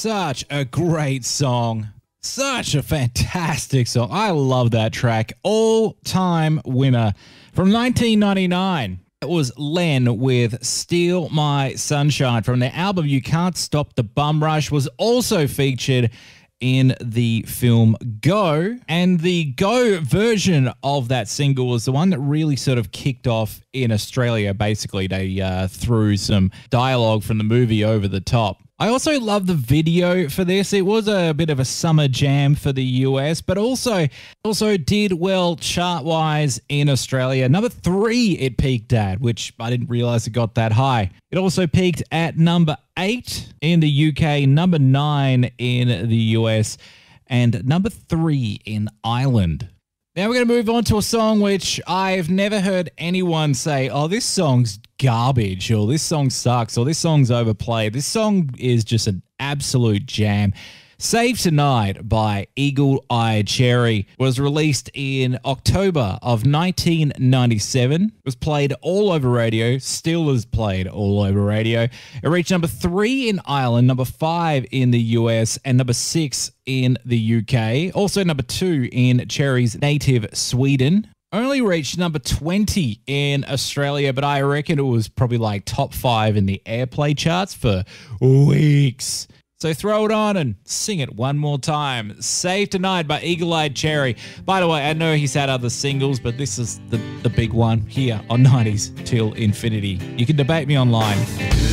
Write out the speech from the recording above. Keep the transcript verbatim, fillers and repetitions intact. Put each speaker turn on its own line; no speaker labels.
Such a great song. Such a fantastic song. I love that track. All-time winner from nineteen ninety-nine. It was Len with Steal My Sunshine from their album You Can't Stop the Bum Rush. Was also featured in the film Go, and the Go version of that single was the one that really sort of kicked off in Australia. Basically, they uh, threw some dialogue from the movie over the top. I also love the video for this. It was a bit of a summer jam for the U S, but also also did well chart-wise in Australia. Number three it peaked at, which I didn't realize it got that high. It also peaked at number eight in the U K, number nine in the U S, and number three in Ireland. Now we're going to move on to a song which I've never heard anyone say, oh, this song's garbage, or this song sucks, or this song's overplayed. This song is just an absolute jam. Save Tonight by Eagle Eye Cherry was released in October of nineteen ninety-seven. It was played all over radio, still is played all over radio. It reached number three in Ireland, number five in the U S, and number six in the U K. Also number two in Cherry's native Sweden. Only reached number twenty in Australia, but I reckon it was probably like top five in the airplay charts for weeks. So throw it on and sing it one more time. Save Tonight by Eagle Eye Cherry. By the way, I know he's had other singles, but this is the, the big one here on nineties Till Infinity. You can debate me online.